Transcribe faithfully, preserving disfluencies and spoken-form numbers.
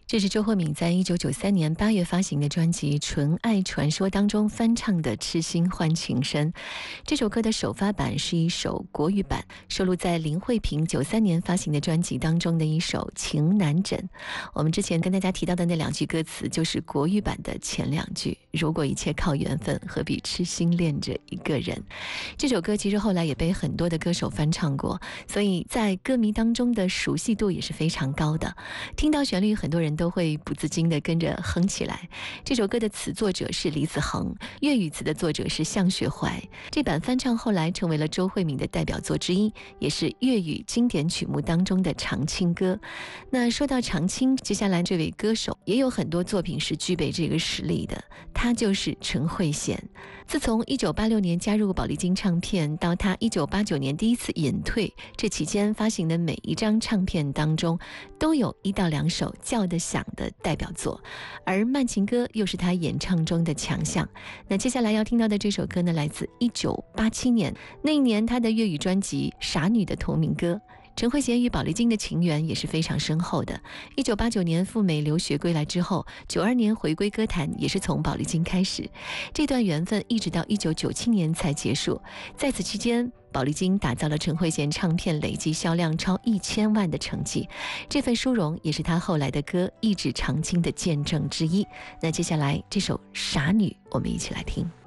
这是周慧敏在一九九三年八月发行的专辑《纯爱传说》当中翻唱的《痴心换情深》。这首歌的首发版是一首国语版，收录在林慧萍九三年发行的专辑当中的一首《情难枕》。我们之前跟大家提到的那两句歌词就是国语版的前两句，如果一切靠缘分，何必痴心恋着一个人。这首歌其实后来也被很多的歌手翻唱过，所以在歌迷当中的熟悉度也是非常高的。听到旋律，很多人都会不自禁地跟着哼起来。这首歌的词作者是李子恒，粤语词的作者是向雪怀。这版翻唱后来成为了周慧敏的代表作之一，也是粤语经典曲目当中的常青歌。那说到常青，接下来这位歌手也有很多作品是具备这个实力的，他就是陈慧娴。自从一九八六年加入宝丽金唱片，到他一九八九年第一次隐退，这期间发行的每一张唱片当中都有一到两首叫得响的代表作，而慢情歌又是他演唱中的强项。那接下来要听到的这首歌呢，来自一九八七年，那一年他的粤语专辑《傻女》的同名歌。陈慧娴与宝丽金的情缘也是非常深厚的。一九八九年赴美留学归来之后，九二年回归歌坛也是从宝丽金开始。这段缘分一直到一九九七年才结束。在此期间，宝丽金打造了陈慧娴唱片累计销量超一千万的成绩，这份殊荣也是她后来的歌一直长青的见证之一。那接下来这首《傻女》，我们一起来听。